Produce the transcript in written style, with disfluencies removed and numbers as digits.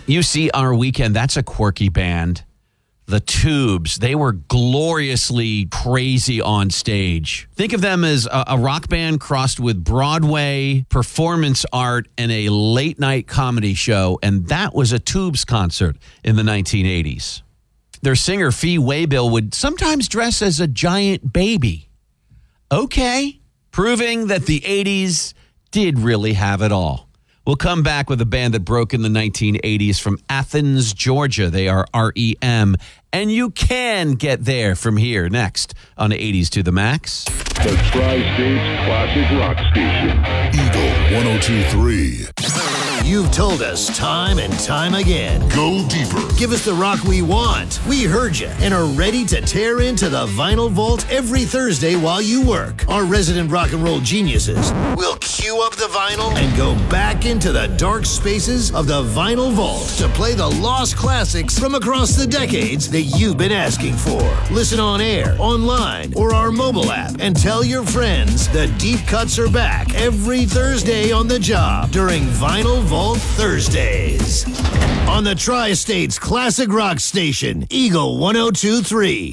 You see Our Weekend, that's a quirky band. The Tubes, they were gloriously crazy on stage. Think of them as a rock band crossed with Broadway, performance art, and a late-night comedy show, and that was a Tubes concert in the 1980s. Their singer, Fee Waybill, would sometimes dress as a giant baby. Okay, proving that the 80s did really have it all. We'll come back with a band that broke in the 1980s from Athens, Georgia. They are REM, and you can get there from here next on 80s to the Max. The Tri-States Classic Rock Station. Eagle 102.3. You've told us time and time again. Go deeper. Give us the rock we want. We heard you and are ready to tear into the Vinyl Vault every Thursday while you work. Our resident rock and roll geniuses will cue up the vinyl and go back into the dark spaces of the Vinyl Vault to play the lost classics from across the decades that you've been asking for. Listen on air, online, or our mobile app and tell your friends the deep cuts are back every Thursday on the job during Vinyl Vault Thursdays on the Tri-States Classic Rock Station, Eagle 102.3.